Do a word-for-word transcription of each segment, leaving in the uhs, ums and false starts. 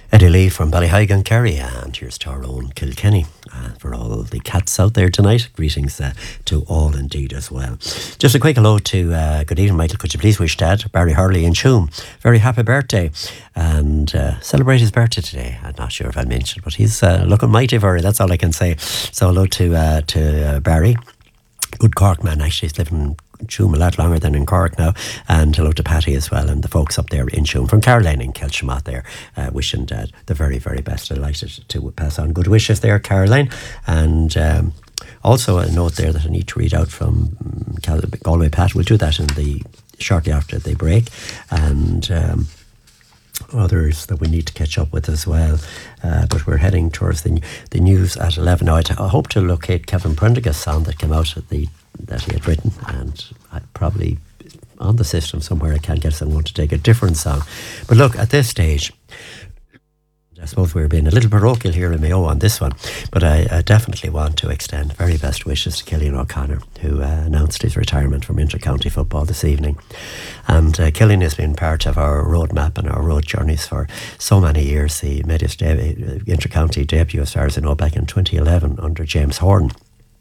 Eddie Lee from Ballyheigan, Kerry, and here's to our own Kilkenny. Uh, for all the cats out there tonight, greetings uh, to all indeed as well. Just a quick hello to, uh, good evening Michael, could you please wish Dad, Barry Hurley in Tuam, very happy birthday, and uh, celebrate his birthday today. I'm not sure if I mentioned, but he's uh, looking mighty very, that's all I can say. So hello to, uh, to uh, Barry, good Cork man, actually, he's living in Tuam a lot longer than in Cork now, and hello to Patty as well and the folks up there in Tuam from Caroline in Kelshamath there, uh, wishing Dad the very very best. Delighted to pass on good wishes there, Caroline. And um, also a note there that I need to read out from Cal- Galway Pat. We'll do that in the shortly after the break, and um, others that we need to catch up with as well, uh, but we're heading towards the the news at eleven. Now I, t- I hope to locate Kevin Prendergast's song that came out at the that he had written, and I probably on the system somewhere I can't get it. I want to take a different song, but look, at this stage I suppose we're being a little parochial here in Mayo on this one, but I, I definitely want to extend very best wishes to Killian O'Connor, who uh, announced his retirement from inter-county football this evening. And uh, Killian has been part of our roadmap and our road journeys for so many years. He made his de- inter-county debut, as far as I know, back in twenty eleven under James Horn,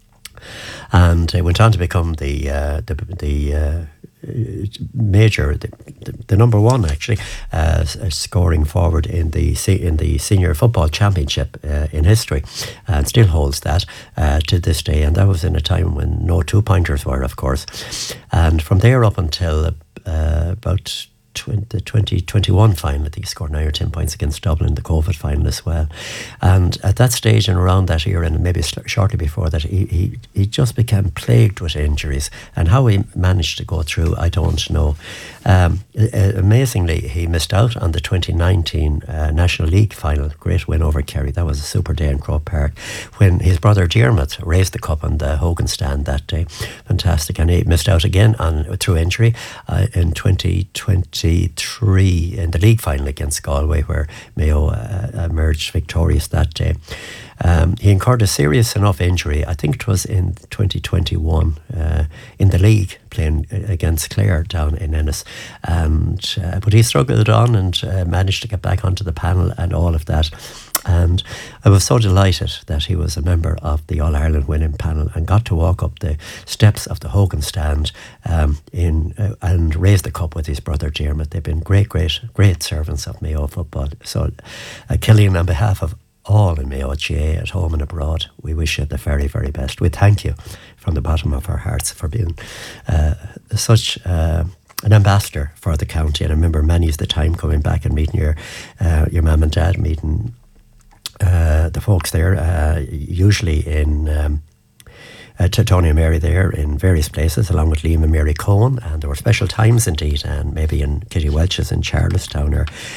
and uh, went on to become the uh, the, the uh, major, the, the, the number one actually, uh, scoring forward in the in the senior football championship uh, in history, and still holds that uh, to this day. And that was in a time when no two pointers were, of course. And from there up until uh, about the twenty twenty-one final, I think he scored nine or ten points against Dublin, the COVID final as well. And at that stage and around that year, and maybe shortly before that, he, he, he just became plagued with injuries. And how he managed to go through, I don't know. Um, amazingly, he missed out on the twenty nineteen uh, National League final, great win over Kerry. That was a super day in Croke Park, when his brother Diarmuid raised the cup on the Hogan stand that day. Fantastic. And he missed out again on through injury uh, in twenty twenty-three in the league final against Galway, where Mayo uh, emerged victorious that day. Um, he incurred a serious enough injury, I think it was in twenty twenty-one, uh, in the league, playing against Clare down in Ennis. And uh, but he struggled on and uh, managed to get back onto the panel and all of that. And I was so delighted that he was a member of the All-Ireland winning panel and got to walk up the steps of the Hogan stand um, in uh, and raise the cup with his brother Diarmuid. They've been great, great, great servants of Mayo football. So uh, Killian, on behalf of all in Mayo G A at home and abroad, we wish you the very, very best. We thank you from the bottom of our hearts for being uh, such uh, an ambassador for the county. And I remember many's the time coming back and meeting your uh, your mum and dad, meeting uh, the folks there, uh, usually in um, uh, to Tony and Mary there in various places, along with Liam and Mary Cohen. And there were special times indeed, and maybe in Kitty Welch's in Charlestown, or